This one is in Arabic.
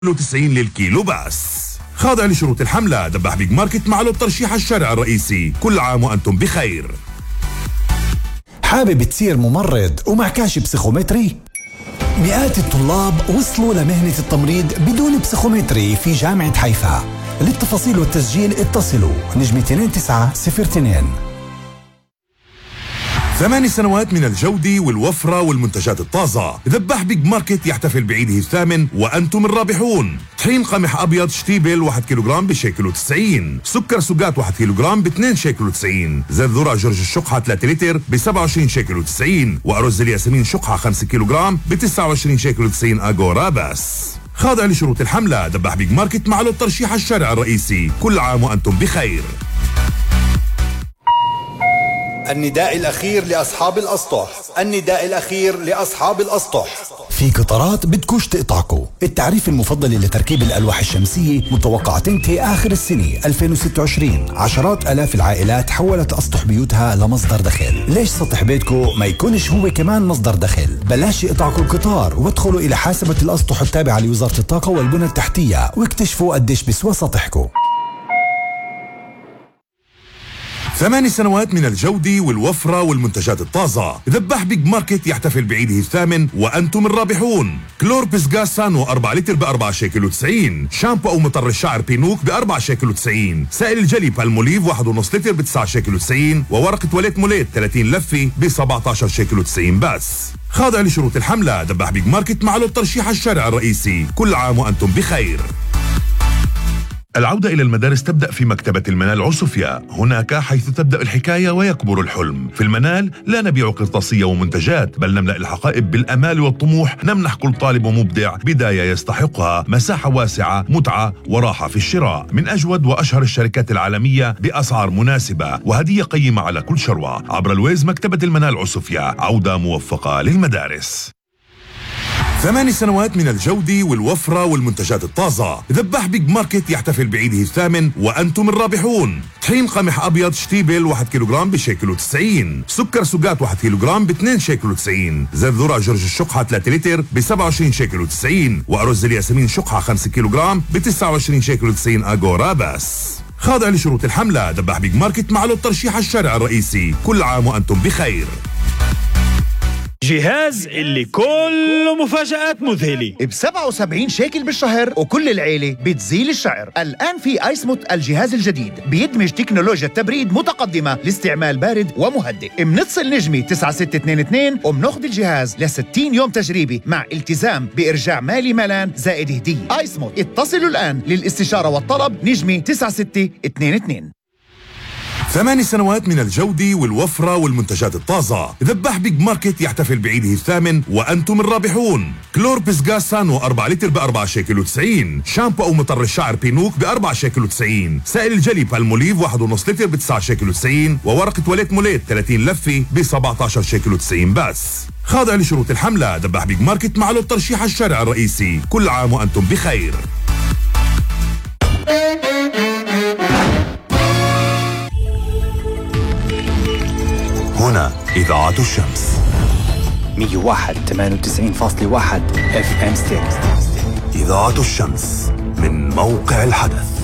90 للكيلو بس. خاضع لشروط الحملة. دبح بيج ماركت مع له الترشيح الشارع الرئيسي. كل عام وأنتم بخير. حابب تصير ممرض ومعكاش بسيخومتري؟ مئات الطلاب وصلوا لمهنة التمريض بدون بسيخومتري في جامعة حيفا. للتفاصيل والتسجيل اتصلوا نجم 2902. 8 سنوات من الجودة والوفرة والمنتجات الطازة. ذبح بيج ماركت يحتفل بعيده الثامن وأنتم الرابحون. طحين قمح أبيض شتيبل 1 كيلوغرام بشيكل و90. سكر سجات 1 كيلوغرام ب2 شيكل و90. زيت ذرة جورج الشقحة 3 لتر ب27 شيكل و90. وأرز الياسمين شقحة 5 كيلوغرام ب29 شيكل و90 أجورا بس. خاضع لشروط الحملة. ذبح بيج ماركت مع له الترشيح الشارع الرئيسي. كل عام وأنتم بخير. النداء الأخير لأصحاب الأسطح. النداء الأخير لأصحاب الأسطح. في قطارات بدكوش تقطعكو. التعريف المفضل لتركيب الألواح الشمسية متوقع تنتهي آخر السنة 2026. عشرات آلاف العائلات حولت أسطح بيوتها لمصدر دخل. ليش سطح بيتكو ما يكونش هو كمان مصدر دخل؟ بلاش يقطعكو القطار وادخلوا إلى حاسبة الأسطح التابعة لوزارة الطاقة والبنى التحتية واكتشفوا قديش بسوى سطحكو. 8 سنوات من الجودة والوفرة والمنتجات الطازة. ذبح بيج ماركت يحتفل بعيده الثامن وأنتم الرابحون. كلور بيسغاز سانو 4 لتر ب4 شيكل و90. شامبو أو مطر الشعر بينوك ب4 شيكل و90. سائل الجلي بالموليف 1.5 لتر ب9 شيكل و90. وورقة تواليت موليت 30 لفة ب17 شيكل و90 بس. خاضع لشروط الحملة. ذبح بيج ماركت مع له الترشيح الشارع الرئيسي. كل عام وأنتم بخير. العودة إلى المدارس تبدأ في مكتبة المنال عصفية. هناك حيث تبدأ الحكاية ويكبر الحلم. في المنال لا نبيع قرطاسية ومنتجات، بل نملأ الحقائب بالأمال والطموح. نمنح كل طالب ومبدع بداية يستحقها، مساحة واسعة، متعة وراحة في الشراء من أجود وأشهر الشركات العالمية بأسعار مناسبة وهدية قيمة على كل شروة. عبر الويز مكتبة المنال عصفية. عودة موفقة للمدارس. 8 سنوات من الجودة والوفرة والمنتجات الطازة. ذبح بيج ماركت يحتفل بعيده الثامن وأنتم الرابحون. طحين قمح أبيض شتيبل 1 كيلوغرام بشيكل و90. سكر سجات 1 كيلوغرام ب2 شيكل و90. زيت ذرة جورج الشقحة 3 لتر ب27 شيكل و90. وأرز الياسمين شقحة 5 كيلوغرام ب29 شيكل و90 أجورا بس. خاضع لشروط الحملة. ذبح بيج ماركت مع له الترشيح الشارع الرئيسي. كل عام وأنتم بخير. جهاز اللي كله مفاجآت مذهلة ب77 شيكل بالشهر وكل العيلة بتزيل الشعر. الآن في آيسموت الجهاز الجديد بيدمج تكنولوجيا تبريد متقدمة لاستعمال بارد ومهدئ. منتصل نجمي 9622 ومناخذ الجهاز ل60 يوم تجريبي مع التزام بإرجاع مالي مالان زائد هدية. آيسموت. اتصلوا الآن للاستشارة والطلب نجمي 9622. 8 سنوات من الجودة والوفرة والمنتجات الطازة. ذبح بيج ماركت يحتفل بعيده الثامن وأنتم الرابحون. كلور بيسغاز سانو 4 لتر ب4 شيكل و90. شامبو أو مطر الشعر بينوك ب4 شيكل و90. سائل الجلي بالموليف 1.5 لتر ب9 شيكل و90. وورقة تواليت موليت 30 لفة ب17 شيكل و90 بس. خاضع لشروط الحملة. ذبح بيج ماركت مع له الترشيح الشارع الرئيسي. كل عام وأنتم بخير. هنا إذاعة الشمس 101.98.1 FM ستيريو. إذاعة الشمس من موقع الحدث.